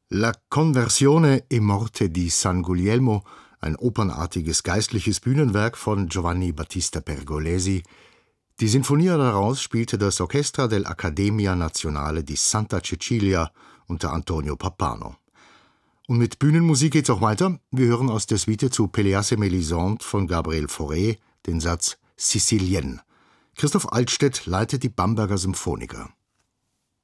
La Conversione e Morte di San Guglielmo, ein opernartiges geistliches Bühnenwerk von Giovanni Battista Pergolesi. Die Sinfonia daraus spielte das Orchestra dell'Accademia Nazionale di Santa Cecilia unter Antonio Pappano. Und mit Bühnenmusik geht's auch weiter. Wir hören aus der Suite zu Pelléas et Mélisande von Gabriel Fauré den Satz Sicilienne. Christoph Altstädt leitet die Bamberger Symphoniker.